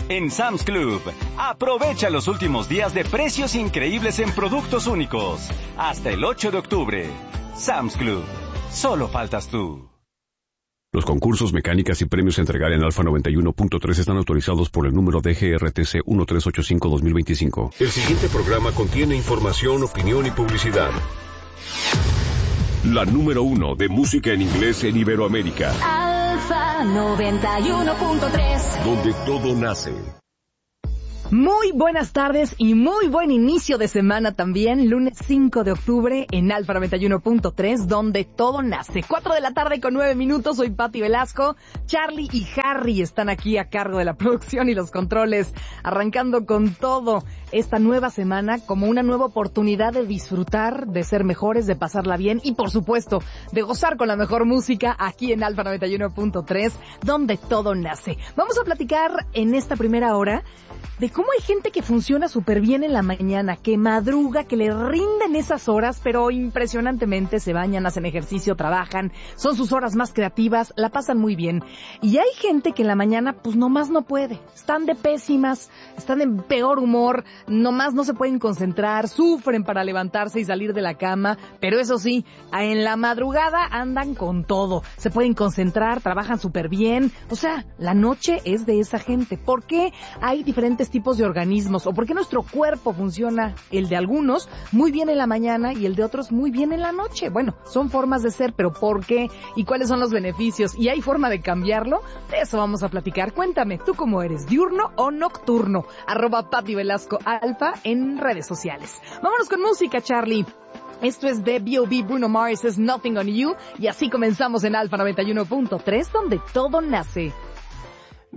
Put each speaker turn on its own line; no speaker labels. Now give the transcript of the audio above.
En Sam's Club, aprovecha los últimos días de precios increíbles en productos únicos. Hasta el 8 de octubre. Sam's Club. Solo faltas tú.
Los concursos, mecánicas y premios a entregar en Alfa 91.3 están autorizados por el número DGRTC 1385-2025.
El siguiente programa contiene información, opinión y publicidad.
La número 1 de música en inglés en Iberoamérica.
Alfa 91.3.
Donde todo nace.
Muy buenas tardes y muy buen inicio de semana también, lunes 5 de octubre en Alfa 91.3, donde todo nace. 4 de la tarde con 9 minutos, soy Pati Velasco. Charlie y Harry están aquí a cargo de la producción y los controles, arrancando con todo esta nueva semana como una nueva oportunidad de disfrutar, de ser mejores, de pasarla bien y por supuesto de gozar con la mejor música aquí en Alfa 91.3, donde todo nace. Vamos a platicar en esta primera hora de cómo hay gente que funciona súper bien en la mañana, que madruga, que le rinden esas horas, pero impresionantemente se bañan, hacen ejercicio, trabajan, son sus horas más creativas, la pasan muy bien. Y hay gente que en la mañana pues nomás no puede, están de pésimas, están en peor humor, nomás no se pueden concentrar, sufren para levantarse y salir de la cama, pero eso sí, en la madrugada andan con todo, se pueden concentrar, trabajan súper bien, o sea, la noche es de esa gente. ¿Por qué hay diferentes tipos de organismos? ¿O por qué nuestro cuerpo funciona, el de algunos, muy bien en la mañana y el de otros muy bien en la noche? Bueno, son formas de ser, pero ¿por qué? ¿Y cuáles son los beneficios? ¿Y hay forma de cambiarlo? De eso vamos a platicar. Cuéntame, ¿tú cómo eres? ¿Diurno o nocturno? @Pati Velasco Alfa en redes sociales. Vámonos con música, Charlie. Esto es de B.O.B. Bruno Mars, es Nothing on You. Y así comenzamos en Alfa 91.3, donde todo nace.